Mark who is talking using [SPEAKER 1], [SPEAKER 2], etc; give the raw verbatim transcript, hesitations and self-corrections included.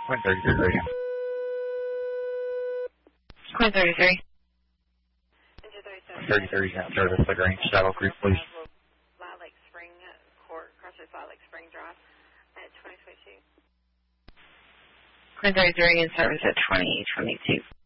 [SPEAKER 1] Quinn thirty-three radio.
[SPEAKER 2] Quinn thirty-three.
[SPEAKER 1] thirty-three out service at Range Shadow Creek, please.
[SPEAKER 3] Lilac Spring Court, Crossroads Lilac Spring Drive at twenty twenty-two.
[SPEAKER 2] Quinn thirty-three in service at twenty twenty-two.